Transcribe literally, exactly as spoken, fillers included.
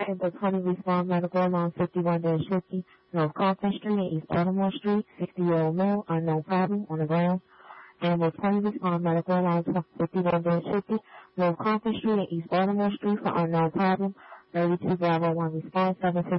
At the twenty Respond Medical along fifty-one fifty North Coffin Street and East Baltimore Street, sixty-year-old male, unknown problem, on the ground. And with twenty Respond Medical along fifty-one fifty North Coffin Street and East Baltimore Street for unknown problem, thirty-two Bravo one Response, seven fifty.